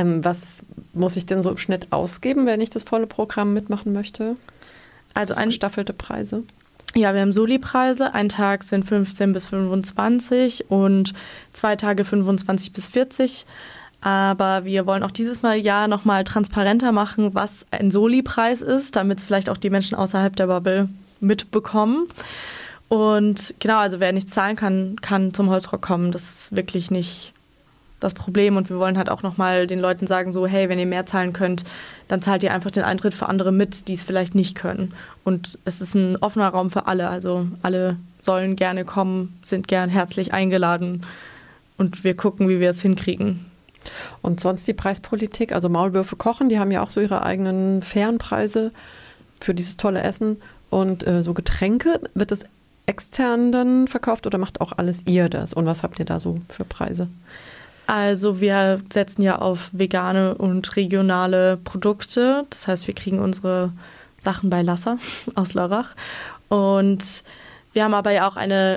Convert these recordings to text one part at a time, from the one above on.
Was muss ich denn so im Schnitt ausgeben, wenn ich das volle Programm mitmachen möchte? Also gestaffelte Preise? Ja, wir haben Soli-Preise. Ein Tag sind 15 bis 25 und 2 Tage 25 bis 40. Aber wir wollen auch dieses Jahr nochmal transparenter machen, was ein Soli-Preis ist, damit es vielleicht auch die Menschen außerhalb der Bubble mitbekommen. Und genau, also wer nicht zahlen kann zum Holzrock kommen. Das ist wirklich nicht das Problem. Und wir wollen halt auch nochmal den Leuten sagen, so, hey, wenn ihr mehr zahlen könnt, dann zahlt ihr einfach den Eintritt für andere mit, die es vielleicht nicht können. Und es ist ein offener Raum für alle. Also alle sollen gerne kommen, sind gern herzlich eingeladen. Und wir gucken, wie wir es hinkriegen. Und sonst die Preispolitik, also Maulwürfe kochen, die haben ja auch so ihre eigenen fairen Preise für dieses tolle Essen. Und so Getränke, wird das extern dann verkauft oder macht auch alles ihr das? Und was habt ihr da so für Preise? Also wir setzen ja auf vegane und regionale Produkte. Das heißt, wir kriegen unsere Sachen bei Lasser aus Lörrach. Und wir haben aber ja auch also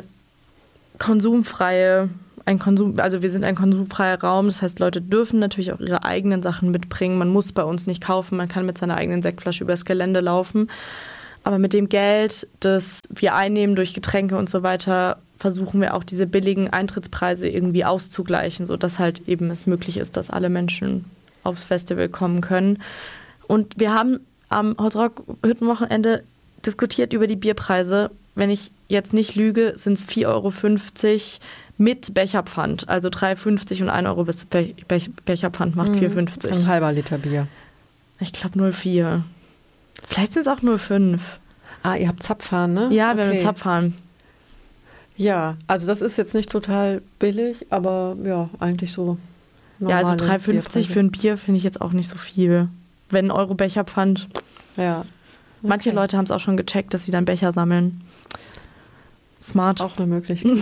wir sind ein konsumfreier Raum. Das heißt, Leute dürfen natürlich auch ihre eigenen Sachen mitbringen. Man muss bei uns nicht kaufen. Man kann mit seiner eigenen Sektflasche übers Gelände laufen. Aber mit dem Geld, das wir einnehmen durch Getränke und so weiter, versuchen wir auch diese billigen Eintrittspreise irgendwie auszugleichen, sodass halt eben es möglich ist, dass alle Menschen aufs Festival kommen können. Und wir haben am Holzrock-Hüttenwochenende diskutiert über die Bierpreise. Wenn ich jetzt nicht lüge, sind es 4,50 € mit Becherpfand. Also 3,50 und 1 € bis Becherpfand macht 4,50. Ein halber Liter Bier. Ich glaube 0,4. Vielleicht sind es auch 0,5. Ah, ihr habt Zapfhahn, ne? Ja, wir haben einen Zapfhahn. Ja, also das ist jetzt nicht total billig, aber ja, eigentlich so normale. Ja, also 3,50 für ein Bier finde ich jetzt auch nicht so viel. Wenn 1 € Becherpfand. Ja. Okay. Manche Leute haben es auch schon gecheckt, dass sie dann Becher sammeln. Smart. Auch eine Möglichkeit.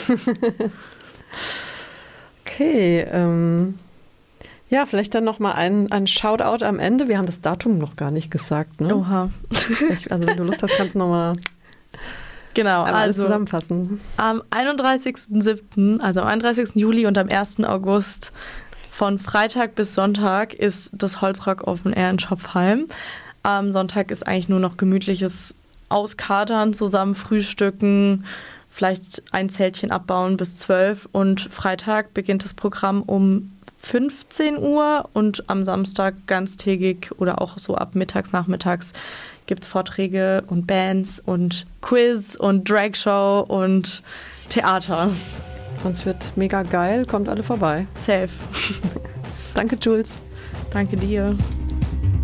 Okay, ja, vielleicht dann nochmal ein Shoutout am Ende. Wir haben das Datum noch gar nicht gesagt, ne? Oha. Also wenn du Lust hast, kannst du nochmal alles zusammenfassen. Am 31.07., also am 31. Juli und am 1. August von Freitag bis Sonntag ist das Holzrock Open Air in Schopfheim. Am Sonntag ist eigentlich nur noch gemütliches Auskatern, zusammen frühstücken, vielleicht ein Zeltchen abbauen bis 12 und Freitag beginnt das Programm um 15 Uhr und am Samstag ganztägig oder auch so ab mittags, nachmittags gibt es Vorträge und Bands und Quiz und Dragshow und Theater. Und es wird mega geil, kommt alle vorbei. Safe. Danke, Jules. Danke dir.